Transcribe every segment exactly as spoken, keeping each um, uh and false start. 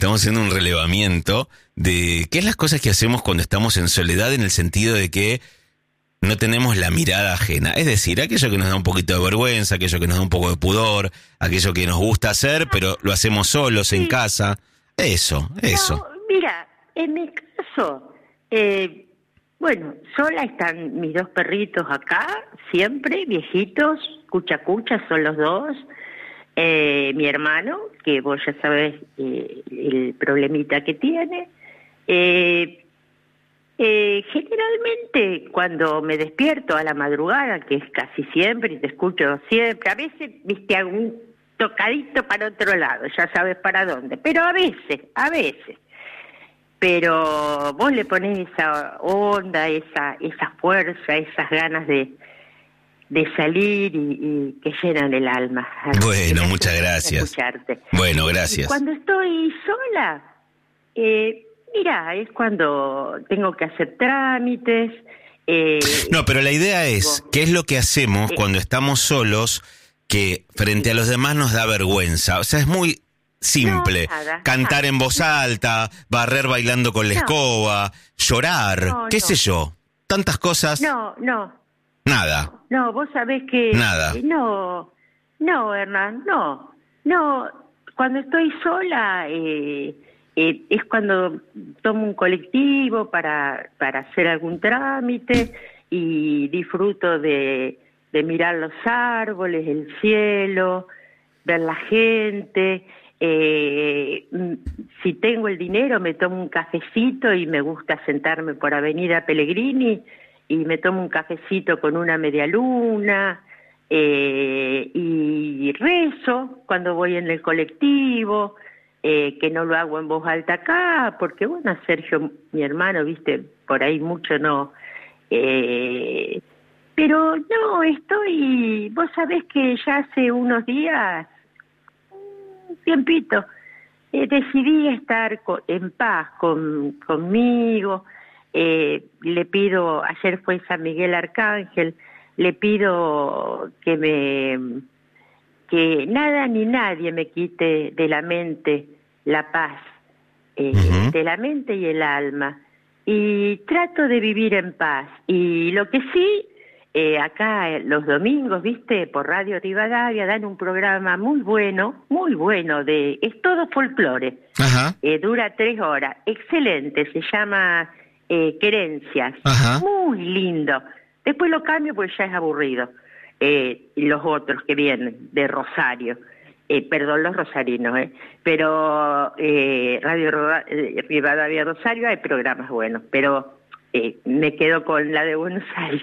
estamos haciendo un relevamiento de qué es las cosas que hacemos cuando estamos en soledad, en el sentido de que no tenemos la mirada ajena. Es decir, aquello que nos da un poquito de vergüenza, aquello que nos da un poco de pudor, aquello que nos gusta hacer, pero lo hacemos solos en casa. Eso, eso. No, mira, en mi caso, eh, bueno, sola están mis dos perritos acá, siempre, viejitos, cucha cucha son los dos. Eh, mi hermano, que vos ya sabés eh, el problemita que tiene. Eh, Eh, generalmente cuando me despierto a la madrugada, que es casi siempre, y te escucho siempre, a veces, viste, hago un tocadito para otro lado, ya sabes para dónde, pero a veces, a veces. Pero vos le ponés esa onda, esa esa fuerza, esas ganas de, de salir y, y que llenan el alma. Bueno, muchas gracias. Escucharte. Bueno, gracias. Y cuando estoy sola, eh, mira, es cuando tengo que hacer trámites. Eh, no, pero la idea es, ¿qué es lo que hacemos eh, cuando estamos solos que frente a los demás nos da vergüenza? O sea, es muy simple. No, nada, Cantar nada. en voz alta, barrer bailando con la No. escoba, llorar, No, qué no. sé yo. Tantas cosas. No, no, Nada. no, vos sabés que... Nada. eh, No, no, Hernán, no, no. Cuando estoy sola... Eh, Eh, es cuando tomo un colectivo para, para hacer algún trámite y disfruto de, de mirar los árboles, el cielo, ver la gente. Eh, si tengo el dinero me tomo un cafecito y me gusta sentarme por Avenida Pellegrini y me tomo un cafecito con una media luna eh, y rezo cuando voy en el colectivo. Eh, que no lo hago en voz alta acá, porque bueno, Sergio, mi hermano, viste, por ahí mucho no. Eh, pero no, estoy, vos sabés que ya hace unos días, un tiempito, eh, decidí estar co- en paz con, conmigo. Eh, le pido, ayer fue San Miguel Arcángel, le pido que me, que nada ni nadie me quite de la mente la paz, eh, Ujú. de la mente y el alma, y trato de vivir en paz. Y lo que sí, eh, acá eh, los domingos, viste, por Radio Rivadavia dan un programa muy bueno, muy bueno, de es todo folclore, Ajá. eh, dura tres horas, excelente, se llama eh, Querencias, Ajá. muy lindo. Después lo cambio porque ya es aburrido. Eh, los otros que vienen de Rosario, eh, perdón, los rosarinos, eh, pero eh, Radio Roda- eh, Rivadavia Rosario hay programas buenos, pero eh, me quedo con la de Buenos Aires.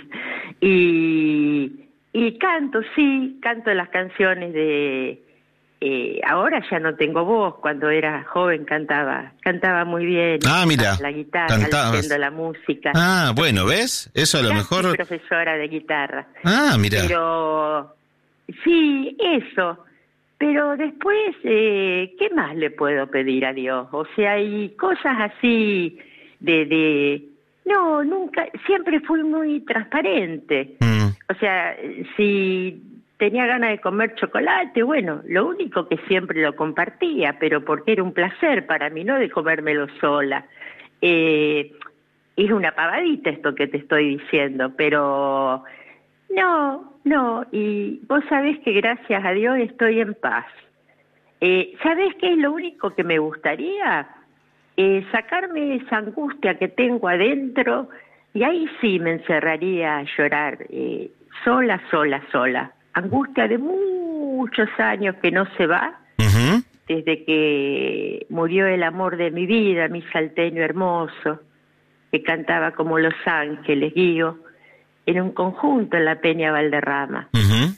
Y, y canto, sí, canto las canciones de... Eh, ahora ya no tengo voz, cuando era joven cantaba, cantaba muy bien. Ah, mira, la guitarra, cantabas. leyendo la música. Ah, bueno, ¿ves? Eso a lo Casi mejor... profesora de guitarra. Ah, mira. Pero, sí, eso. Pero después, eh, ¿qué más le puedo pedir a Dios? O sea, hay cosas así de... de no, nunca, siempre fui muy transparente. Mm. O sea, si tenía ganas de comer chocolate, bueno, lo único que siempre lo compartía, pero porque era un placer para mí, no de comérmelo sola. Eh, es una pavadita esto que te estoy diciendo, pero no, no, y vos sabés que gracias a Dios estoy en paz. Eh, ¿Sabés qué es lo único que me gustaría? Eh, sacarme esa angustia que tengo adentro, y ahí sí me encerraría a llorar, eh, sola, sola, sola. Angustia de muchos años que no se va, Ujú. desde que murió el amor de mi vida, mi salteño hermoso, que cantaba como Los Ángeles, Guío, en un conjunto en la Peña Valderrama. Ujú.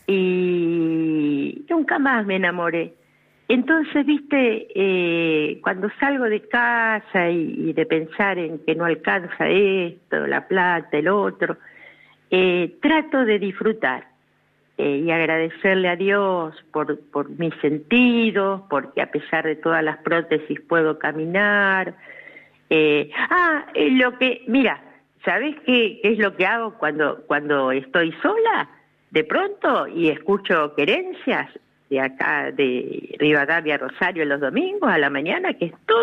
Y nunca más me enamoré. Entonces, viste, eh, cuando salgo de casa y, y de pensar en que no alcanza esto, la plata, el otro, eh, trato de disfrutar eh, y agradecerle a Dios por, por mis sentidos, porque a pesar de todas las prótesis puedo caminar. Eh, ah, eh, lo que, mira, ¿sabés qué, qué es lo que hago cuando, cuando estoy sola? De pronto, y escucho Querencias de acá, de Rivadavia, Rosario, los domingos a la mañana, que es todo